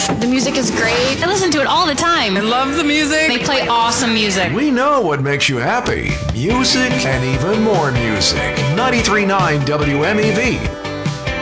The music is great. I listen to it all the time. I love the music. They play awesome music. We know what makes you happy. Music and even more music. 93.9 WMEV.